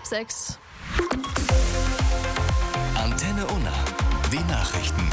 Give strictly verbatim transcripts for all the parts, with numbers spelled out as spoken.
halb sechs. Antenne Unna, die Nachrichten.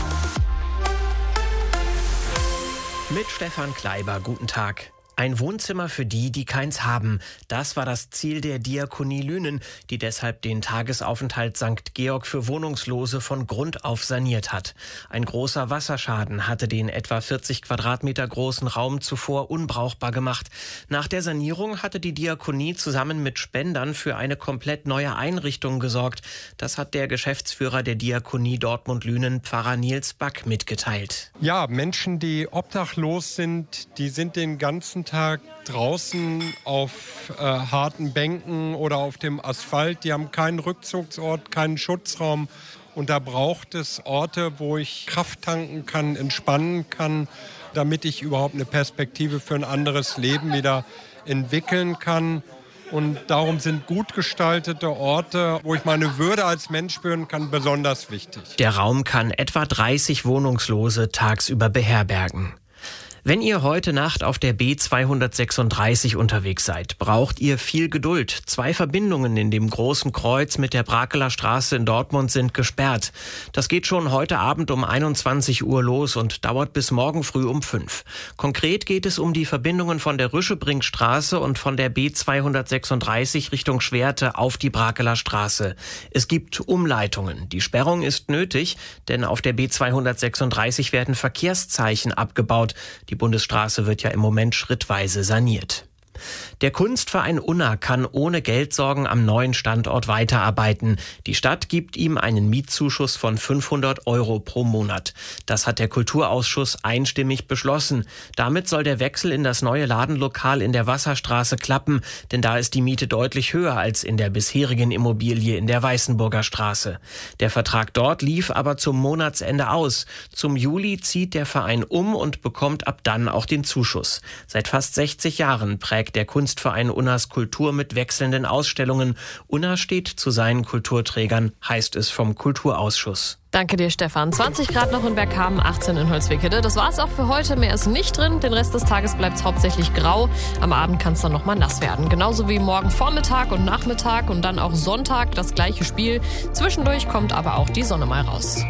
Mit Stefan Kleiber, guten Tag. Ein Wohnzimmer für die, die keins haben. Das war das Ziel der Diakonie Lünen, die deshalb den Tagesaufenthalt Sankt Georg für Wohnungslose von Grund auf saniert hat. Ein großer Wasserschaden hatte den etwa vierzig Quadratmeter großen Raum zuvor unbrauchbar gemacht. Nach der Sanierung hatte die Diakonie zusammen mit Spendern für eine komplett neue Einrichtung gesorgt. Das hat der Geschäftsführer der Diakonie Dortmund-Lünen, Pfarrer Nils Back, mitgeteilt. Ja, Menschen, die obdachlos sind, die sind den ganzen Tag draußen auf äh, harten Bänken oder auf dem Asphalt. Die haben keinen Rückzugsort, keinen Schutzraum. Und da braucht es Orte, wo ich Kraft tanken kann, entspannen kann, damit ich überhaupt eine Perspektive für ein anderes Leben wieder entwickeln kann. Und darum sind gut gestaltete Orte, wo ich meine Würde als Mensch spüren kann, besonders wichtig. Der Raum kann etwa dreißig Wohnungslose tagsüber beherbergen. Wenn ihr heute Nacht auf der B zweihundertsechsunddreißig unterwegs seid, braucht ihr viel Geduld. Zwei Verbindungen in dem Großen Kreuz mit der Brakeler Straße in Dortmund sind gesperrt. Das geht schon heute Abend um einundzwanzig Uhr los und dauert bis morgen früh um fünf. Konkret geht es um die Verbindungen von der Rüschebrinkstraße und von der B zweihundertsechsunddreißig Richtung Schwerte auf die Brakeler Straße. Es gibt Umleitungen. Die Sperrung ist nötig, denn auf der B zweihundertsechsunddreißig werden Verkehrszeichen abgebaut. Die Bundesstraße wird ja im Moment schrittweise saniert. Der Kunstverein Unna kann ohne Geldsorgen am neuen Standort weiterarbeiten. Die Stadt gibt ihm einen Mietzuschuss von fünfhundert Euro pro Monat. Das hat der Kulturausschuss einstimmig beschlossen. Damit soll der Wechsel in das neue Ladenlokal in der Wasserstraße klappen, denn da ist die Miete deutlich höher als in der bisherigen Immobilie in der Weißenburger Straße. Der Vertrag dort lief aber zum Monatsende aus. Zum Juli zieht der Verein um und bekommt ab dann auch den Zuschuss. Seit fast sechzig Jahren prägt der Kunstverein Unnas Kultur mit wechselnden Ausstellungen. Unna steht zu seinen Kulturträgern, heißt es vom Kulturausschuss. Danke dir, Stefan. zwanzig Grad noch in Bergkamen, achtzehn in Holzwickede. Das war's auch für heute. Mehr ist nicht drin. Den Rest des Tages bleibt's hauptsächlich grau. Am Abend kann es dann noch mal nass werden. Genauso wie morgen Vormittag und Nachmittag und dann auch Sonntag das gleiche Spiel. Zwischendurch kommt aber auch die Sonne mal raus.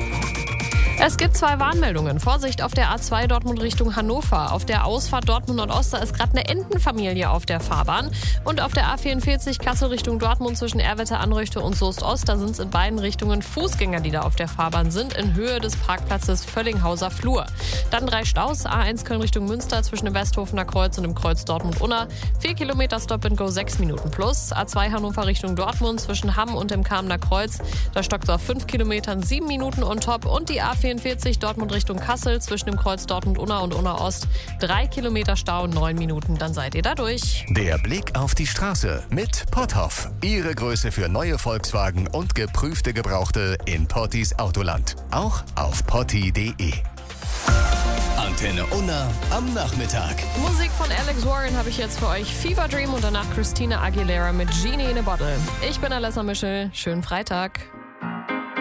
Es gibt zwei Warnmeldungen. Vorsicht auf der A zwei Dortmund Richtung Hannover. Auf der Ausfahrt Dortmund Nordost ist gerade eine Entenfamilie auf der Fahrbahn. Und auf der A vierundvierzig Kassel Richtung Dortmund zwischen Erwitte Anrüchte und Soest Ost, da sind es in beiden Richtungen Fußgänger, die da auf der Fahrbahn sind, in Höhe des Parkplatzes Völlinghauser Flur. Dann drei Staus. A eins Köln Richtung Münster zwischen dem Westhofener Kreuz und dem Kreuz Dortmund-Unna. Vier Kilometer Stop and Go, sechs Minuten plus. A zwei Hannover Richtung Dortmund zwischen Hamm und dem Kamener Kreuz. Da stockt es auf fünf Kilometern, sieben Minuten on top. Und die A vierundvierzig Dortmund Richtung Kassel zwischen dem Kreuz Dortmund-Unna und Unna-Ost. Drei Kilometer Stau, neun Minuten, dann seid ihr da durch. Der Blick auf die Straße mit Potthoff. Ihre Größe für neue Volkswagen und geprüfte Gebrauchte in Pottis Autoland. Auch auf potti punkt de. Antenne Unna am Nachmittag. Musik von Alex Warren habe ich jetzt für euch. Fever Dream und danach Christina Aguilera mit Genie in a Bottle. Ich bin Alessa Mischel. Schönen Freitag.